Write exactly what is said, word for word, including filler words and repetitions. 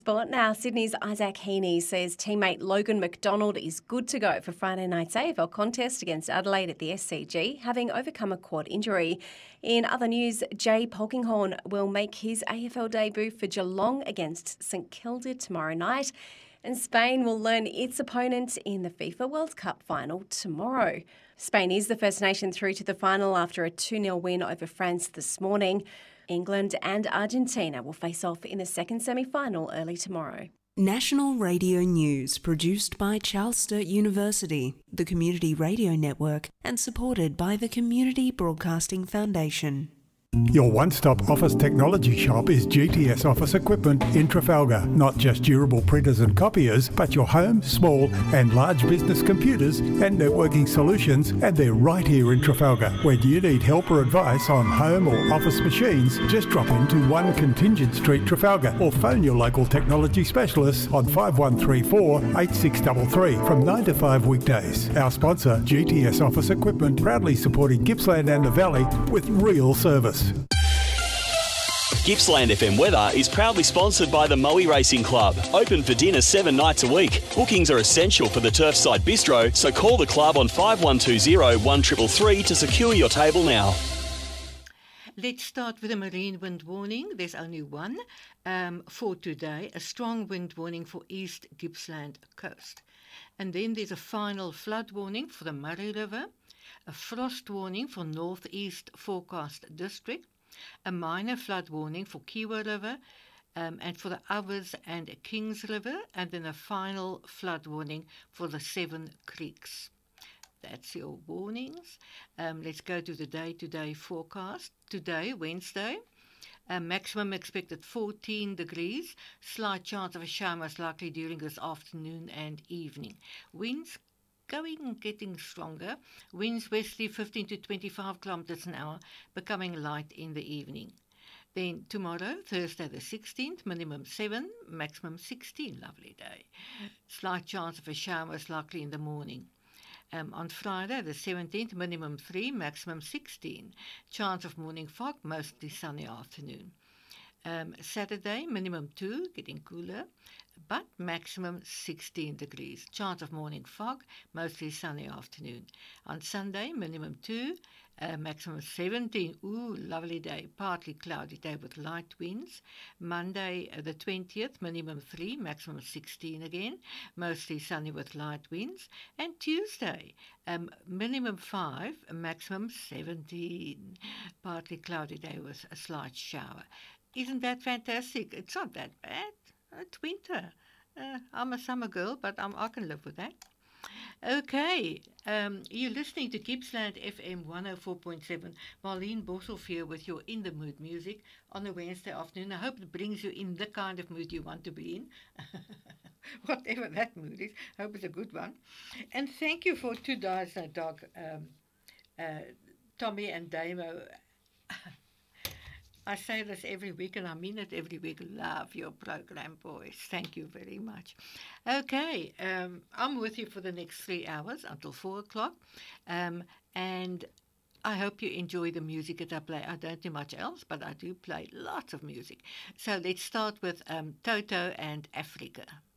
Sport now, Sydney's Isaac Heaney says teammate Logan McDonald is good to go for Friday night's A F L contest against Adelaide at the S C G, having overcome a quad injury. In other news, Jay Polkinghorne will make his A F L debut for Geelong against St Kilda tomorrow night, and Spain will learn its opponent in the FIFA World Cup final tomorrow. Spain is the first nation through to the final after a two nil win over France this morning. England and Argentina will face off in the second semi-final early tomorrow. National Radio News, produced by Charles Sturt University, the Community Radio Network, and supported by the Community Broadcasting Foundation. Your one-stop office technology shop is G T S Office Equipment in Trafalgar. Not just durable printers and copiers, but your home, small and large business computers and networking solutions, and they're right here in Trafalgar. When you need help or advice on home or office machines, just drop into one Contingent Street, Trafalgar, or phone your local technology specialists on five one three four, eight six three three from nine to five weekdays. Our sponsor, G T S Office Equipment, proudly supporting Gippsland and the Valley with real service. Gippsland F M Weather is proudly sponsored by the Moe Racing Club. Open for dinner seven nights a week. Bookings are essential for the Turfside Bistro, so call the club on five one two zero, one three three three to secure your table now. Let's start with a marine wind warning. There's only one um, for today. A strong wind warning for East Gippsland coast. And then there's a final flood warning for the Murray River. A frost warning for northeast forecast district, a minor flood warning for Kiewa River um, and for the Owers and Kings River, and then a final flood warning for the Seven Creeks. That's your warnings. Um, let's go to the day-to-day forecast. Today, Wednesday, uh, maximum expected fourteen degrees, slight chance of a shower most likely during this afternoon and evening. Winds going getting stronger, winds westerly fifteen to twenty-five kilometres an hour, becoming light in the evening. Then tomorrow, Thursday the sixteenth, minimum seven, maximum sixteen, lovely day. Slight chance of a shower most likely in the morning. Um, on Friday the seventeenth, minimum three, maximum sixteen. Chance of morning fog, mostly sunny afternoon. Um, Saturday, minimum two, getting cooler, but maximum sixteen degrees. Chance of morning fog, mostly sunny afternoon. On Sunday, minimum two, uh, maximum seventeen. Ooh, lovely day. Partly cloudy day with light winds. Monday, uh, the twentieth, minimum three, maximum sixteen again. Mostly sunny with light winds. And Tuesday, um, minimum five, maximum seventeen. Partly cloudy day with a slight shower. Isn't that fantastic? It's not that bad. It's winter. Uh, I'm a summer girl, but I'm, I can live with that. Okay, um, you're listening to Gippsland F M one oh four point seven. Marlene Boshoff here with your In the Mood music on a Wednesday afternoon. I hope it brings you in the kind of mood you want to be in. Whatever that mood is, I hope it's a good one. And thank you for Two Dies No Dog, um, uh, Tommy and Damo. I say this every week, and I mean it every week. Love your program, boys. Thank you very much. Okay, um, I'm with you for the next three hours until four o'clock. Um, and I hope you enjoy the music that I play. I don't do much else, but I do play lots of music. So let's start with um, Toto and Africa.